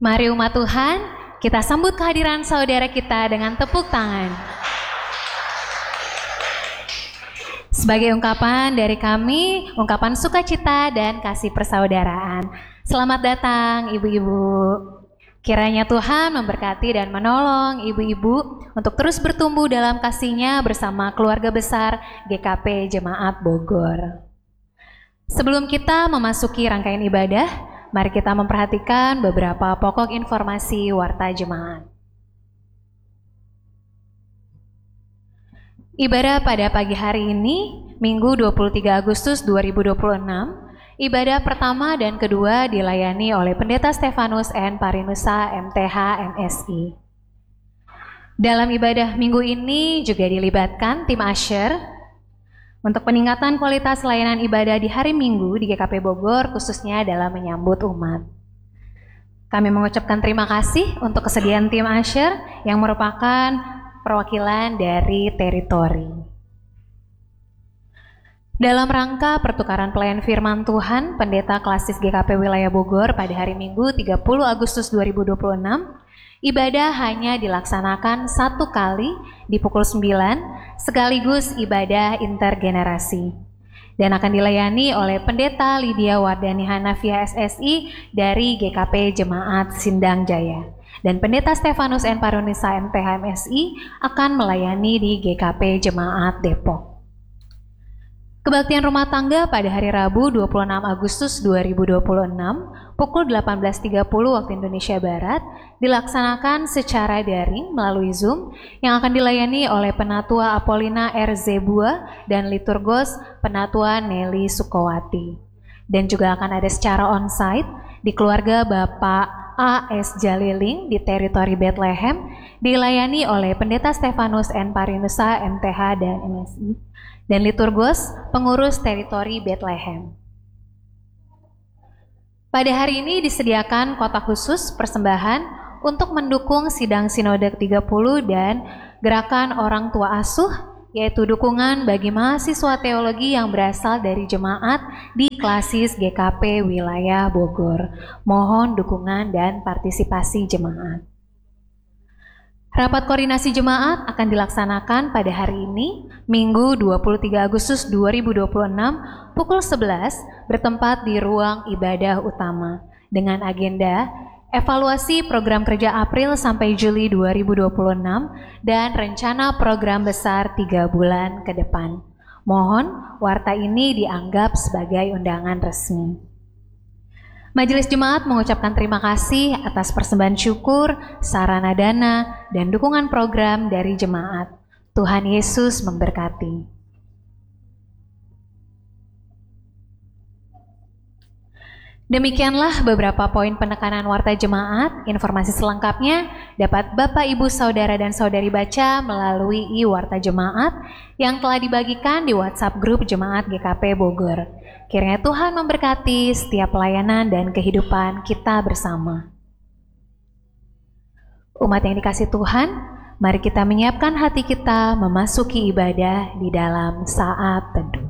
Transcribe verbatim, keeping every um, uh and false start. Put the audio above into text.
Mari umat Tuhan, kita sambut kehadiran saudara kita dengan tepuk tangan. Sebagai ungkapan dari kami, ungkapan sukacita dan kasih persaudaraan. Selamat datang ibu-ibu. Kiranya Tuhan memberkati dan menolong ibu-ibu untuk terus bertumbuh dalam kasih-Nya bersama keluarga besar G K P Jemaat Bogor. Sebelum kita memasuki rangkaian ibadah, mari kita memperhatikan beberapa pokok informasi warta jemaat. Ibadah pada pagi hari ini, Minggu dua puluh tiga Agustus dua ribu dua puluh enam, ibadah pertama dan kedua dilayani oleh Pendeta Stefanus N. Parinusa M T H M S I. Dalam ibadah minggu ini juga dilibatkan tim Usher untuk peningkatan kualitas layanan ibadah di hari Minggu di G K P Bogor, khususnya dalam menyambut umat. Kami mengucapkan terima kasih untuk kesediaan tim Usher yang merupakan perwakilan dari teritori. Dalam rangka pertukaran pelayan firman Tuhan, Pendeta Klasis G K P Wilayah Bogor pada hari Minggu tiga puluh Agustus dua ribu dua puluh enam, ibadah hanya dilaksanakan satu kali di pukul sembilan, sekaligus ibadah intergenerasi, dan akan dilayani oleh Pendeta Lydia Wardani Hanafia S S I dari G K P Jemaat Sindang Jaya, dan Pendeta Stefanus N. Parinusa M T H M S I akan melayani di G K P Jemaat Depok. Kebaktian rumah tangga pada hari Rabu dua puluh enam Agustus dua ribu dua puluh enam pukul delapan belas tiga puluh waktu Indonesia Barat dilaksanakan secara daring melalui Zoom yang akan dilayani oleh Penatua Apolina R. Zebua dan Liturgos Penatua Nelly Sukowati. Dan juga akan ada secara onsite di keluarga Bapak A S Jaliling di teritori Bethlehem dilayani oleh Pendeta Stefanus N. Parinusa M T H dan M S I dan Liturgos pengurus teritori Bethlehem. Pada hari ini disediakan kotak khusus persembahan untuk mendukung sidang sinode ke tiga puluh dan gerakan orang tua asuh, yaitu dukungan bagi mahasiswa teologi yang berasal dari jemaat di Klasis G K P Wilayah Bogor. Mohon dukungan dan partisipasi jemaat. Rapat koordinasi jemaat akan dilaksanakan pada hari ini, Minggu dua puluh tiga Agustus dua ribu dua puluh enam, pukul sebelas, bertempat di ruang ibadah utama, dengan agenda evaluasi program kerja April sampai Juli dua ribu dua puluh enam dan rencana program besar tiga bulan ke depan. Mohon warta ini dianggap sebagai undangan resmi. Majelis Jemaat mengucapkan terima kasih atas persembahan syukur, sarana dana, dan dukungan program dari jemaat. Tuhan Yesus memberkati. Demikianlah beberapa poin penekanan warta jemaat. Informasi selengkapnya dapat Bapak, Ibu, Saudara, dan Saudari baca melalui e-warta jemaat yang telah dibagikan di WhatsApp grup Jemaat G K P Bogor. Kiranya Tuhan memberkati setiap pelayanan dan kehidupan kita bersama. Umat yang dikasihi Tuhan, mari kita menyiapkan hati kita memasuki ibadah di dalam saat teduh.